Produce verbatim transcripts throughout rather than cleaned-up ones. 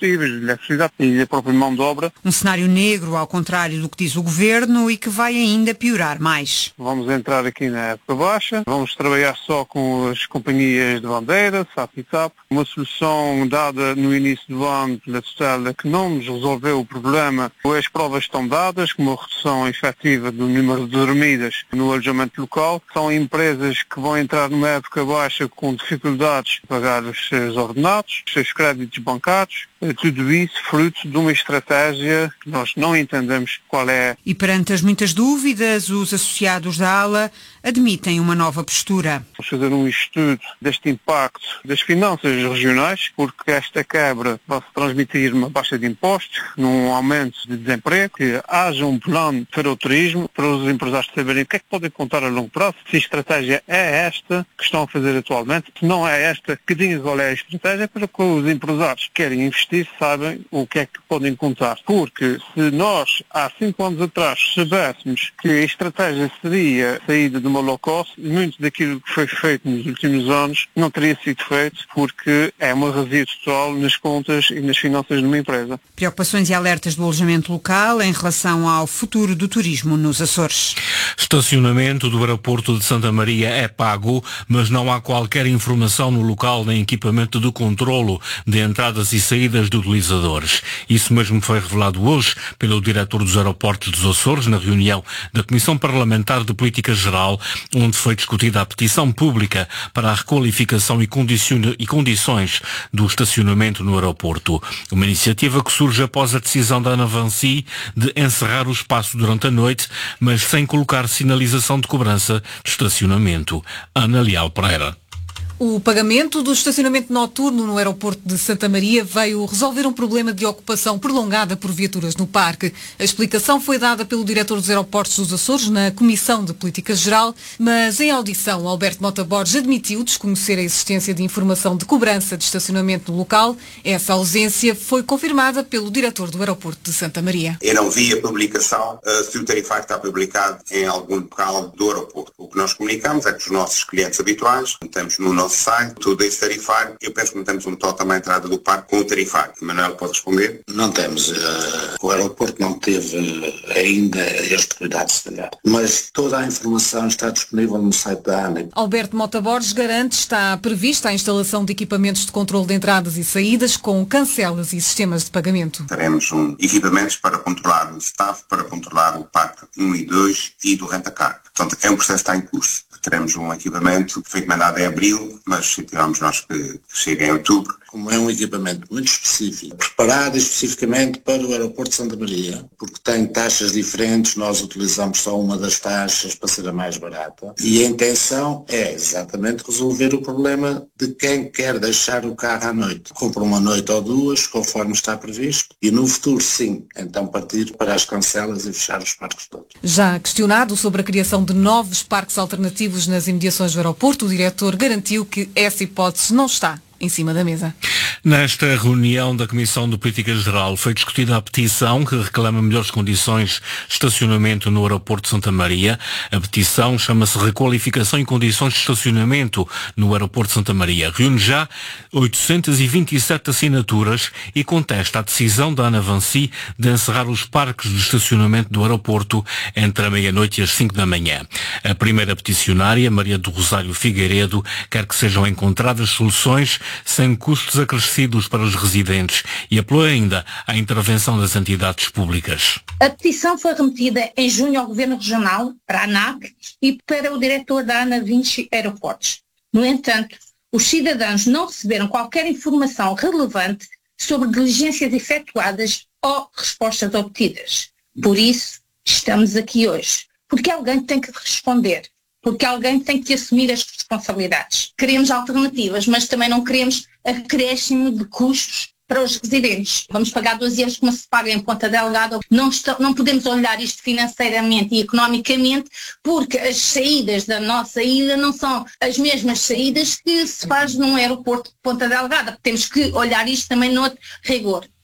combustíveis, de eletricidade e da própria mão de obra. Um cenário negro, ao contrário do que diz o Governo, e que vai ainda piorar mais. Vamos entrar aqui na época baixa, vamos trabalhar só com as companhias de bandeira, S A P e T A P. Uma solução dada no início do ano pela tutela que não nos resolveu o problema. As provas estão dadas, com uma redução efetiva do número de dormidas no alojamento local. São empresas que vão entrar numa época baixa com dificuldades de pagar os seus ordenados, os seus créditos bancários. Tudo isso fruto de uma estratégia que nós não entendemos qual é. E perante as muitas dúvidas, os associados da ALA admitem uma nova postura. Vamos fazer um estudo deste impacto das finanças regionais, porque esta quebra vai se transmitir uma baixa de impostos, num aumento de desemprego, que haja um plano para o turismo, para os empresários saberem o que é que podem contar a longo prazo, se a estratégia é esta que estão a fazer atualmente, se não é esta, que digam qual é a estratégia, para que os empresários que querem investir sabem o que é que podem contar. Porque se nós, há cinco anos atrás, soubéssemos que a estratégia seria a saída de uma low cost, muito daquilo que foi feito nos últimos anos não teria sido feito, porque é uma razia total nas contas e nas finanças de uma empresa. Preocupações e alertas do alojamento local em relação ao futuro do turismo nos Açores. Estacionamento do aeroporto de Santa Maria é pago, mas não há qualquer informação no local nem equipamento de controlo de entradas e saídas de utilizadores. Isso mesmo foi revelado hoje pelo diretor dos aeroportos dos Açores na reunião da Comissão Parlamentar de Política Geral, onde foi discutida a petição pública para a requalificação e, condiciona- e condições do estacionamento no aeroporto. Uma iniciativa que surge após a decisão da Anavanci de encerrar o espaço durante a noite, mas sem colocar sinalização de cobrança de estacionamento. Ana Leal Pereira. O pagamento do estacionamento noturno no aeroporto de Santa Maria veio resolver um problema de ocupação prolongada por viaturas no parque. A explicação foi dada pelo diretor dos aeroportos dos Açores na Comissão de Política Geral, mas em audição, Alberto Mota Borges admitiu desconhecer a existência de informação de cobrança de estacionamento no local. Essa ausência foi confirmada pelo diretor do aeroporto de Santa Maria. Eu não vi a publicação, uh, se o tarifário está publicado em algum local do aeroporto. O que nós comunicamos é que os nossos clientes habituais, estamos no nosso site, todo esse tarifário, eu penso que não temos um total à entrada do parque com o tarifário. O Manuel pode responder? Não temos. Uh, o aeroporto não teve uh, ainda este cuidado, se calhar. Mas toda a informação está disponível no site da ANA. Alberto Mota Borges garante que está prevista a instalação de equipamentos de controle de entradas e saídas com cancelas e sistemas de pagamento. Teremos um, equipamentos para controlar o staff, para controlar o parque um e dois e do renta-car. Portanto, é um processo que está em curso. Teremos um equipamento que foi encomendado em abril, mas tivemos nós que chegue em outubro. Como é um equipamento muito específico, preparado especificamente para o aeroporto de Santa Maria, porque tem taxas diferentes, nós utilizamos só uma das taxas para ser a mais barata. E a intenção é exatamente resolver o problema de quem quer deixar o carro à noite. Compra uma noite ou duas, conforme está previsto, e no futuro, sim, então partir para as cancelas e fechar os parques todos. Já questionado sobre a criação de novos parques alternativos nas imediações do aeroporto, o diretor garantiu que essa hipótese não está em cima da mesa. Nesta reunião da Comissão de Política Geral foi discutida a petição que reclama melhores condições de estacionamento no aeroporto de Santa Maria. A petição chama-se Requalificação e Condições de Estacionamento no aeroporto de Santa Maria. Reúne já oitocentas e vinte e sete assinaturas e contesta a decisão da Anavanci de encerrar os parques de estacionamento do aeroporto entre a meia-noite e as cinco da manhã. A primeira peticionária, Maria do Rosário Figueiredo, quer que sejam encontradas soluções sem custos acrescidos para os residentes e apelou ainda à intervenção das entidades públicas. A petição foi remetida em junho ao Governo Regional, para a ANAC e para o diretor da Anavinci Aeroportos. No entanto, os cidadãos não receberam qualquer informação relevante sobre diligências efetuadas ou respostas obtidas. Por isso, estamos aqui hoje. Porque alguém tem que responder. Porque alguém tem que assumir as responsabilidades. Queremos alternativas, mas também não queremos acréscimo de custos para os residentes. Vamos pagar doze euros como se paga em Ponta Delgada. Não, está, não podemos olhar isto financeiramente e economicamente, porque as saídas da nossa ilha não são as mesmas saídas que se faz num aeroporto de Ponta Delgada. Temos que olhar isto também no outro rigor.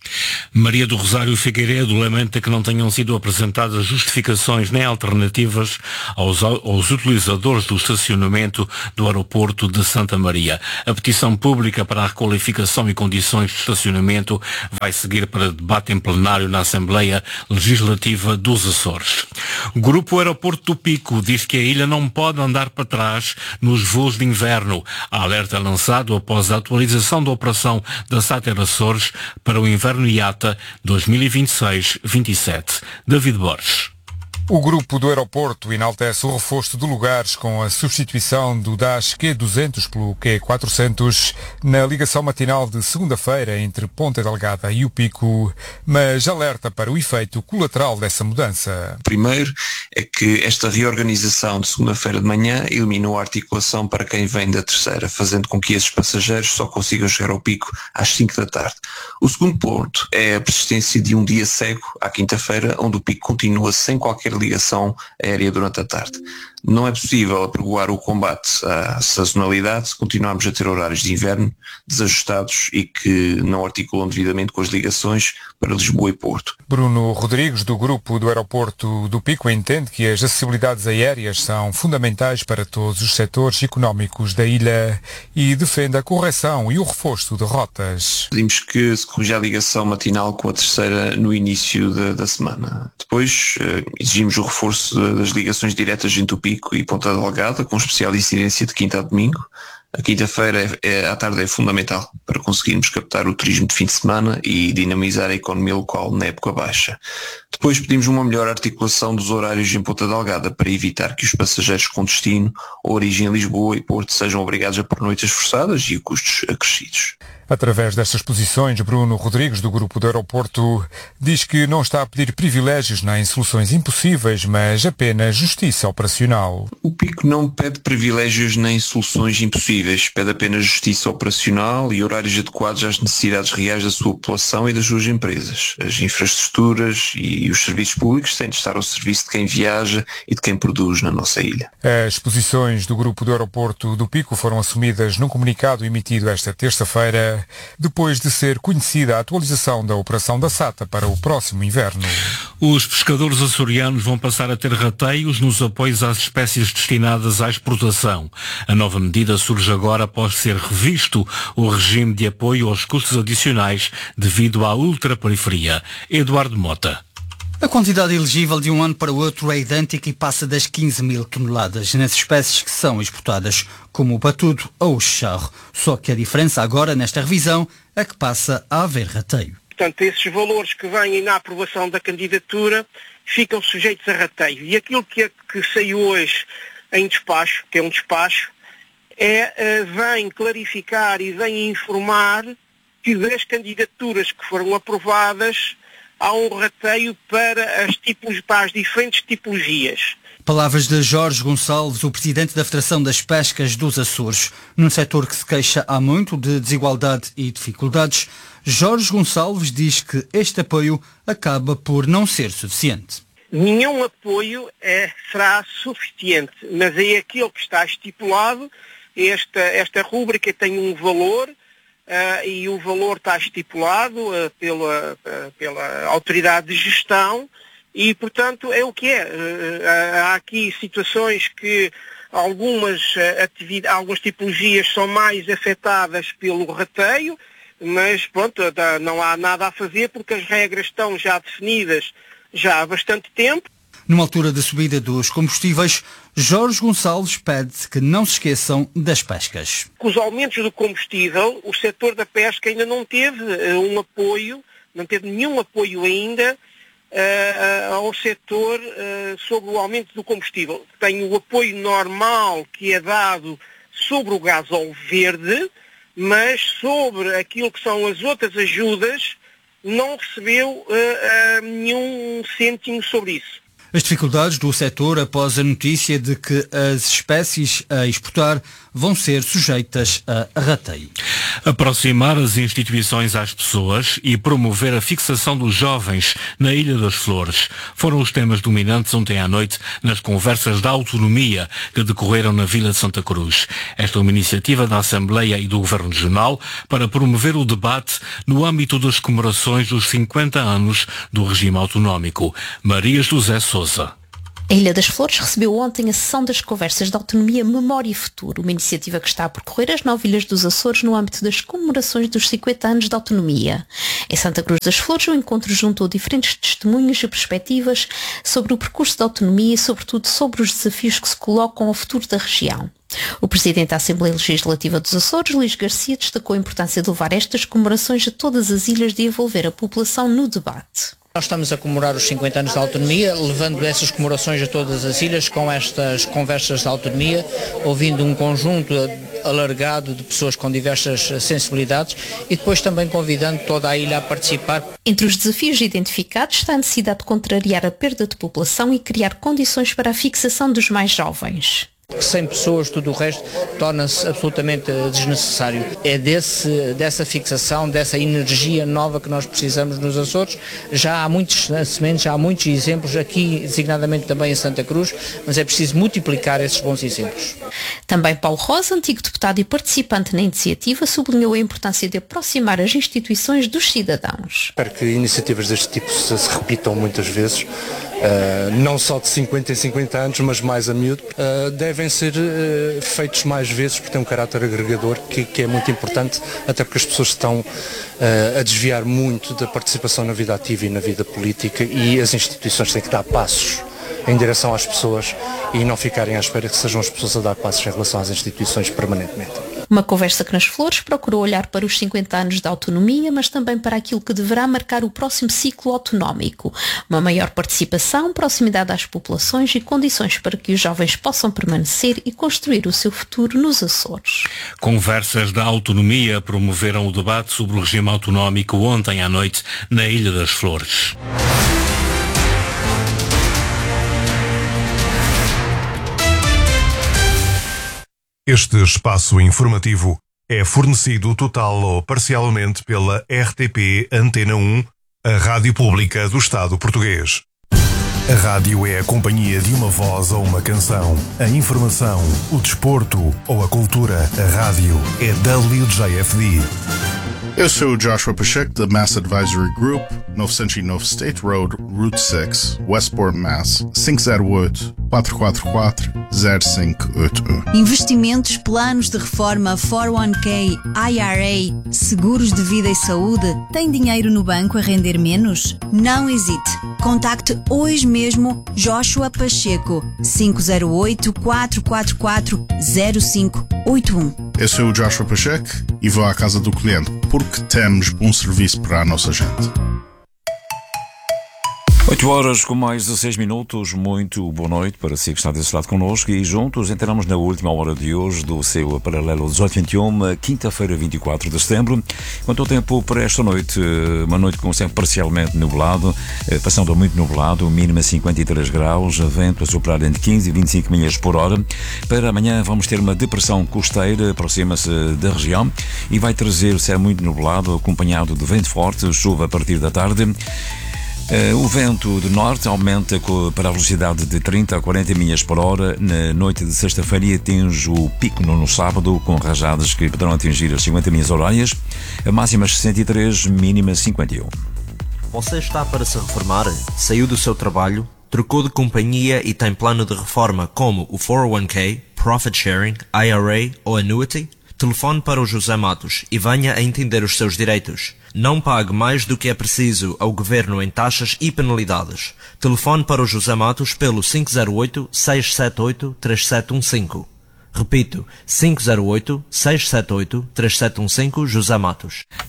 Maria do Rosário Figueiredo lamenta que não tenham sido apresentadas justificações nem alternativas aos, aos utilizadores do estacionamento do aeroporto de Santa Maria. A petição pública para a requalificação e condições de estacionamento vai seguir para debate em plenário na Assembleia Legislativa dos Açores. O Grupo Aeroporto do Pico diz que a ilha não pode andar para trás nos voos de inverno. A alerta é lançado após a atualização da operação da SATER Açores para o inverno I A T A dois mil e vinte e seis vinte e sete. David Borges. O grupo do aeroporto enaltece o reforço de lugares com a substituição do Dash Q duzentos pelo Q quatrocentos na ligação matinal de segunda-feira entre Ponta Delgada e o Pico, mas alerta para o efeito colateral dessa mudança. Primeiro é que esta reorganização de segunda-feira de manhã eliminou a articulação para quem vem da terceira, fazendo com que esses passageiros só consigam chegar ao Pico às cinco da tarde. O segundo ponto é a persistência de um dia cego à quinta-feira, onde o Pico continua sem qualquer ligação aérea durante a tarde. Não é possível apregoar o combate à sazonalidade se continuarmos a ter horários de inverno desajustados e que não articulam devidamente com as ligações para Lisboa e Porto. Bruno Rodrigues, do grupo do aeroporto do Pico, entende que as acessibilidades aéreas são fundamentais para todos os setores económicos da ilha e defende a correção e o reforço de rotas. Pedimos que se corrija a ligação matinal com a terceira no início da, da semana. Depois eh, exigimos o reforço das ligações diretas entre o Pico e Ponta Delgada, com especial incidência de quinta a domingo. A quinta-feira é, é, à tarde é fundamental para conseguirmos captar o turismo de fim de semana e dinamizar a economia local na época baixa. Depois pedimos uma melhor articulação dos horários em Ponta Delgada para evitar que os passageiros com destino ou origem em Lisboa e Porto sejam obrigados a pôr noites forçadas e custos acrescidos. Através destas posições, Bruno Rodrigues, do grupo do aeroporto, diz que não está a pedir privilégios nem soluções impossíveis, mas apenas justiça operacional. O Pico não pede privilégios nem soluções impossíveis, pede apenas justiça operacional e horários adequados às necessidades reais da sua população e das suas empresas. As infraestruturas e os serviços públicos têm de estar ao serviço de quem viaja e de quem produz na nossa ilha. As posições do grupo do aeroporto do Pico foram assumidas num comunicado emitido esta terça-feira, depois de ser conhecida a atualização da operação da SATA para o próximo inverno. Os pescadores açorianos vão passar a ter rateios nos apoios às espécies destinadas à exportação. A nova medida surge agora após ser revisto o regime de apoio aos custos adicionais devido à ultraperiferia. Eduardo Mota. A quantidade elegível de um ano para o outro é idêntica e passa das quinze mil toneladas nas espécies que são exportadas, como o patudo ou o charro. Só que a diferença agora, nesta revisão, é que passa a haver rateio. Portanto, esses valores que vêm na aprovação da candidatura ficam sujeitos a rateio. E aquilo que, é, que saiu hoje em despacho, que é um despacho, é, vem clarificar e vem informar que das candidaturas que foram aprovadas há um rateio para as, tipos, para as diferentes tipologias. Palavras de Jorge Gonçalves, o presidente da Federação das Pescas dos Açores. Num setor que se queixa há muito de desigualdade e dificuldades, Jorge Gonçalves diz que este apoio acaba por não ser suficiente. Nenhum apoio é, será suficiente, mas é aquilo que está estipulado. Esta, esta rúbrica tem um valor, Uh, e o valor está estipulado uh, pela, uh, pela autoridade de gestão e, portanto, é o que é. Uh, há aqui situações que algumas, uh, atividades, algumas tipologias são mais afetadas pelo rateio, mas, pronto, não há nada a fazer porque as regras estão já definidas já há bastante tempo. Numa altura de subida dos combustíveis, Jorge Gonçalves pede que não se esqueçam das pescas. Com os aumentos do combustível, o setor da pesca ainda não teve uh, um apoio, não teve nenhum apoio ainda uh, ao setor uh, sobre o aumento do combustível. Tem o apoio normal que é dado sobre o gasóleo verde, mas sobre aquilo que são as outras ajudas, não recebeu uh, uh, nenhum cêntimo sobre isso. As dificuldades do setor após a notícia de que as espécies a exportar vão ser sujeitas a rateio. Aproximar as instituições às pessoas e promover a fixação dos jovens na Ilha das Flores foram os temas dominantes ontem à noite nas conversas da autonomia que decorreram na Vila de Santa Cruz. Esta é uma iniciativa da Assembleia e do Governo Regional para promover o debate no âmbito das comemorações dos cinquenta anos do regime autonómico. Maria José Sousa. A Ilha das Flores recebeu ontem a sessão das conversas de autonomia Memória e Futuro, uma iniciativa que está a percorrer as nove ilhas dos Açores no âmbito das comemorações dos cinquenta anos de autonomia. Em Santa Cruz das Flores, o encontro juntou diferentes testemunhos e perspectivas sobre o percurso da autonomia e, sobretudo, sobre os desafios que se colocam ao futuro da região. O Presidente da Assembleia Legislativa dos Açores, Luís Garcia, destacou a importância de levar estas comemorações a todas as ilhas e envolver a população no debate. Nós estamos a comemorar os cinquenta anos da autonomia, levando essas comemorações a todas as ilhas com estas conversas de autonomia, ouvindo um conjunto alargado de pessoas com diversas sensibilidades e depois também convidando toda a ilha a participar. Entre os desafios identificados está a necessidade de contrariar a perda de população e criar condições para a fixação dos mais jovens. cem pessoas, tudo o resto torna-se absolutamente desnecessário. É desse, dessa fixação, dessa energia nova que nós precisamos nos Açores. Já há muitos nascimentos, já há muitos exemplos, aqui designadamente também em Santa Cruz, mas é preciso multiplicar esses bons exemplos. Também Paulo Rosa, antigo deputado e participante na iniciativa, sublinhou a importância de aproximar as instituições dos cidadãos. Espero que iniciativas deste tipo se, se repitam muitas vezes. Uh, não só de cinquenta em cinquenta anos, mas mais a miúdo, uh, devem ser uh, feitos mais vezes porque tem um caráter agregador que, que é muito importante, até porque as pessoas estão uh, a desviar muito da participação na vida ativa e na vida política e as instituições têm que dar passos em direção às pessoas e não ficarem à espera que sejam as pessoas a dar passos em relação às instituições permanentemente. Uma conversa que nas Flores procurou olhar para os cinquenta anos da autonomia, mas também para aquilo que deverá marcar o próximo ciclo autonómico. Uma maior participação, proximidade às populações e condições para que os jovens possam permanecer e construir o seu futuro nos Açores. Conversas da autonomia promoveram o debate sobre o regime autonómico ontem à noite na Ilha das Flores. Este espaço informativo é fornecido total ou parcialmente pela R T P Antena um, a Rádio Pública do Estado Português. A rádio é a companhia de uma voz ou uma canção. A informação, o desporto ou a cultura. A rádio é W J F D. Eu sou o Joshua Pacheco, da Mass Advisory Group, novecentos e nove State Road, Route seis, Westport, Mass. cinco zero oito, quatro quatro quatro, zero cinco oito um. Investimentos, planos de reforma, quatro um K, I R A, seguros de vida e saúde. Tem dinheiro no banco a render menos? Não hesite. Contacte hoje mesmo Joshua Pacheco, cinco zero oito, quatro quatro quatro, zero cinco oito um. Eu sou o Joshua Pacheco e vou à casa do cliente porque temos um serviço para a nossa gente. oito horas com mais dezesseis minutos, muito boa noite para si que está desse lado connosco e juntos entramos na última hora de hoje do seu Paralelo dezoito vinte e um, quinta-feira vinte e quatro de setembro. Quanto ao tempo para esta noite, uma noite com sempre parcialmente nublado, passando a muito nublado, mínima cinquenta e três graus, vento a soprar entre quinze e vinte e cinco milhas por hora. Para amanhã vamos ter uma depressão costeira, aproxima-se da região e vai trazer céu muito nublado, acompanhado de vento forte, chuva a partir da tarde. Uh, o vento de norte aumenta para a velocidade de trinta a quarenta milhas por hora na noite de sexta-feira e atinge o pico no, no sábado, com rajadas que poderão atingir as cinquenta milhas horárias, a máxima sessenta e três, mínima cinquenta e um. Você está para se reformar? Saiu do seu trabalho? Trocou de companhia e tem plano de reforma como o quatro oh one K, Profit Sharing, I R A ou Annuity? Telefone para o José Matos e venha a entender os seus direitos. Não pague mais do que é preciso ao Governo em taxas e penalidades. Telefone para o José Matos pelo cinco zero oito, seis sete oito, três sete um cinco. Repito, cinco zero oito, seis sete oito, três sete um cinco, José Matos.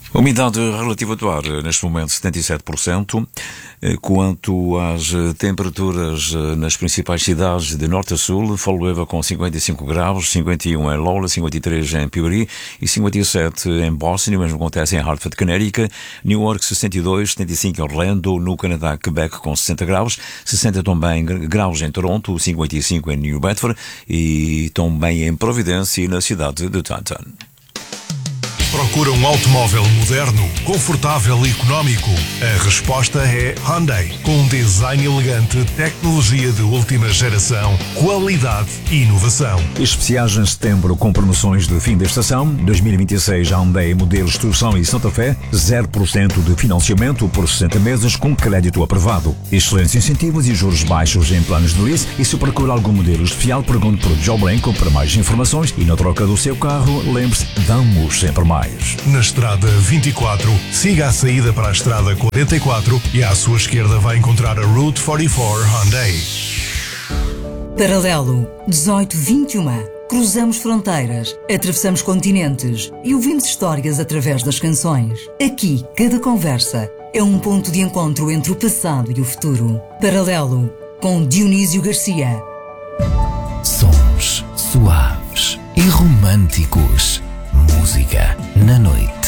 Umidade relativa do ar, neste momento setenta e sete por cento. Quanto às temperaturas nas principais cidades de norte a sul, Folueva com cinquenta e cinco graus, cinquenta e um em Lola, cinquenta e três em Piori e cinquenta e sete em Boston, o mesmo acontece em Hartford, Connecticut, New York sessenta e dois, setenta e cinco em Orlando, no Canadá, Quebec com sessenta graus, sessenta também graus em Toronto, cinquenta e cinco em New Bedford e também em Providência e na cidade de Taunton. Procura um automóvel moderno, confortável e económico? A resposta é Hyundai. Com um design elegante, tecnologia de última geração, qualidade e inovação. Especiais em setembro com promoções de fim da estação. dois mil e vinte e seis Hyundai modelos Tucson e Santa Fé. zero por cento de financiamento por sessenta meses com crédito aprovado. Excelentes incentivos e juros baixos em planos de lease. E se procura algum modelo especial, pergunte por Joe Branco para mais informações. E na troca do seu carro, lembre-se, damos sempre mais. Na estrada vinte e quatro, siga a saída para a estrada quarenta e quatro e à sua esquerda vai encontrar a Route quarenta e quatro Hyundai. Paralelo dezoito vinte e um. Cruzamos fronteiras, atravessamos continentes e ouvimos histórias através das canções. Aqui, cada conversa é um ponto de encontro entre o passado e o futuro. Paralelo, com Dionísio Garcia. Sons suaves e românticos. Música na noite.